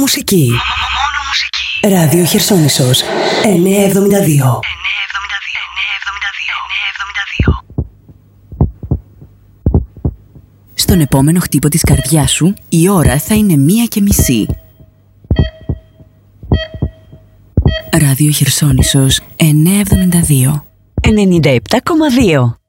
μουσική. Μόνο μουσική. Ράδιο Χερσόνησος 972. Στον επόμενο χτύπο της καρδιάς σου, η ώρα θα είναι 1:30. Ράδιο Χερσόνησος 972. 97,2.